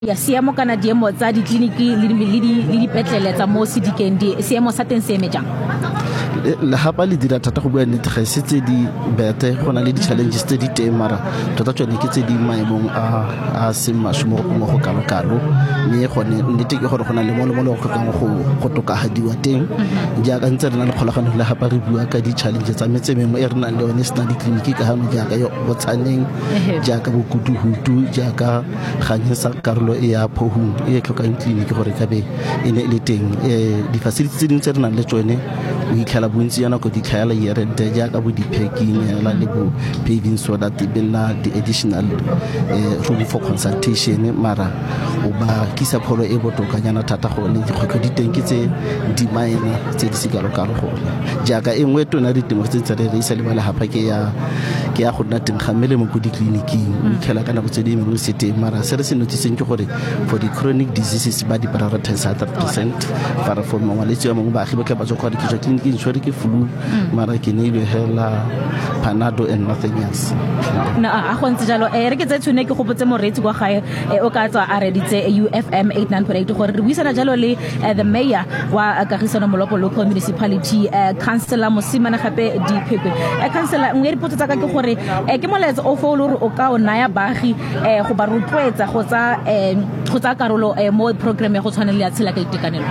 ya seemo kana diemo tsa ditleliniki le dipetlele tsa mo Sedikeng seemo sa teng se eme jang? Le hapa le dira thata go bua nnete ga se tse di bete go na le di-challenges tse di teng mara tota tsone ke tse di maemong a se mashomo mo go kalo mme gone nnete ke gore go na le mo go tlhokang go tokagadiwa teng jaaka ntse re na le kgolagano le hapa re bua ka di-challenges tsa metse mengwe e re nang le yone sena ditleliniki ka gano jaaka yo Botshaneng jaaka Bokutuhutu jaaka Ganyesa karolo e ya Phohung e tlhokang tleliniki gore ka be e ne le teng di-facilities tse dingwe tse re nang le tsone o ikhala bontsi ya nako di tlhaela yerente jaaka bo di-packing la le bo paving so that be na di-additional room for consultation mara o ba kisa pholo e botokanyana thata go le dikgwetlho di teng ke tse di minor tse di sekalokalo gone jaaka e nngwe tona ditemo tse tse re isa le bala hapa ke ya go nna teng ga melemo go ditleliniking o ikhala kana go tse di mengwe se teng mara se re se notiseng ke gore for the chronic diseases ba di prioritize 100% para for malwetse a mangwe baagi ba tla ba tswa go rekisa tleliniking tshwere ke flu mara ke ne ile hela Panado and nothing else. Na a go ntse jalo re ke tse tshone ke go botse moretsi kwa gae o ka tswa a reditse UFM 89.8 gore re buisana jalo le the mayor wa Kagisano Molopo local municipality councillor Mosimane gape Diphephe councillor nngwe re potsa ka ke gore ke moletso o fo le o ka o naya baagi go ba rotloetsa go tsa karolo mo program ya go tshwana le ya tshela ka itekanelo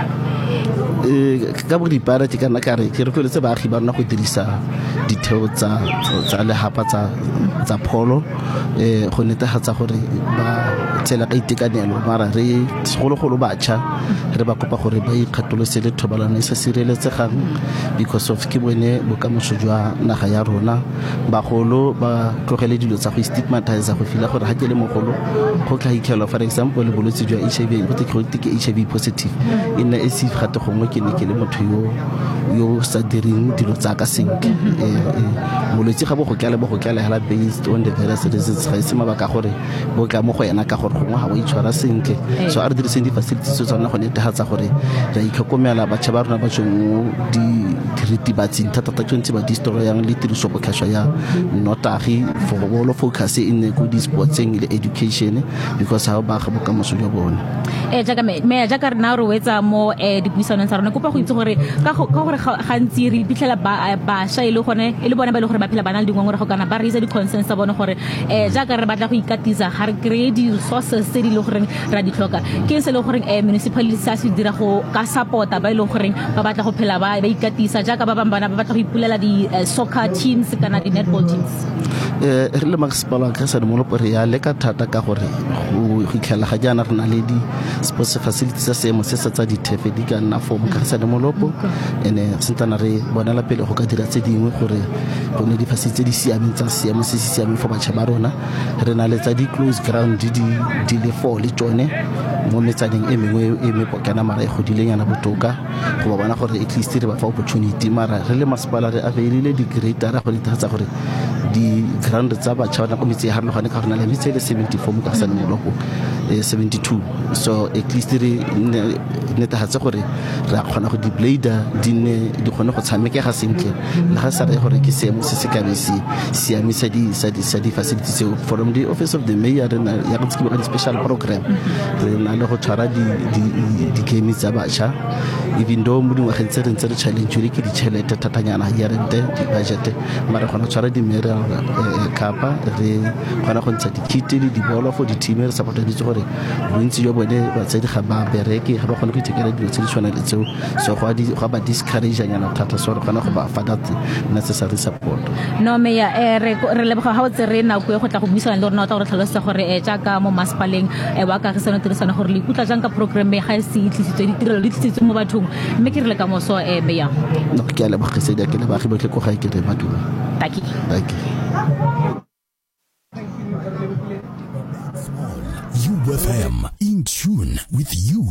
ka bo dipara ke kana ka re ke re tletse baagi ba rona go dirisa ditheo tsa lehapa tsa pholo go netefatsa gore ba tshela ka itekanelo mara re segologolo batšha re ba kopa gore ba ikgatolose le thobalano e sa sireletsegang because of ke bone bokamoso jwa naga ya rona bagolo ba tlogele dilo tsa go stigmatize go fila gore ha ke le mogolo go tla ikela for example le bolwetse jwa HIV go ke HIV positive ina e se gate gongwe ke ne ke le motho yo sa direng dilo tsa ka senke molwetse ga bo go kela hala based on the various reasons ga se mabaka gore bo ka mo go yana ka gore gongwe ga o itshwara senke so a re diriseng di-facilities tse tsona go netefatsa gore re itlhokomela batšha ba rona ba tsweng mo diritibatsing thata tshwantse ba distoro yang le tiriso botlhaswa ya nnotagi for bolo focus e nne go di-sportseng le education because ha ba ga bokamoso jwa bone jaaka re na re wetsa mo dipuisanong tsa rona kopa go itse gore ka gore gantsi re iphitlhela bašwa e le bone ba le gore ba phela ba na le dingongorego kana ba reisa di-concerns tsa bone gore jaaka re batla go ikatisa ga re kry-e di-resources tse di le goreng ra di tlhoka ke se le goreng municipality sa se dira go ka support-a ba e le goreng ba batla go phela ba ikatisa jaaka ba bangwe bana ba batla go ipulela di-soccer teams kana di-netball teams re le masepala wa Kagisano Molopo re ya leka thata ka gore go itlhela ga jaana re na le di-sports facilities tsa seemo se sa tsa dithefe di ka nna for Kagisano Molopo ene sentana re bonela pele go ka dira tse dingwe gore go ne di-facility tse di siameng tsa seemo se se siameng for batšha ba rona re na le tsa di-close ground di le 4 le tsone mo metsaneng e mengwe e mepokana mara e godilenyana botoka go ba bona gore at least re ba fa opportunity mara re le masepala re averile di-greatara go netefatsa gore di-ground tsa batšha ba nako metse ya harologane ka gore na le metse e le 74 mo Kagisano Molopo 72 so at least re netefatse gore re a kgona go di-blader di kgone go tshamekega sentle le ga sa re gore ke seemo se se kabe se siamisa di-facilities tseo from the office of the mayor ya go tsekiwa ka di-special program re na le go tshwara di-game tsa batšha even though mo dingwageng tse re ntse re challenge le ke ditšhelete thatanyana ya rente di-budget mara kgona tshwara di-marial kapa re kgona go ntsha di-kit le dibolo for di-team re support-editse gore bontsi jwa bone batsadi ga ba bereke ga ba kgone go itekela dilo tse di tshwana le tseo so go ba discourage-anyana thata so re kgona go ba fa that necessary support no meya re leboga ga o tse re nako e go tla go buisana le rona o tla gore tlhalosetsa gore jaaka mo masepaleng wa Kagisano tirisana gore le ikutla jang ka program e ga se itlisitswe ditirelo di tlisitswe mo bathong mme ke re le ka moso meya no ke a lebogisedi ke le baagi botlhe ko gae ke re madume thank you UFM in tune with you.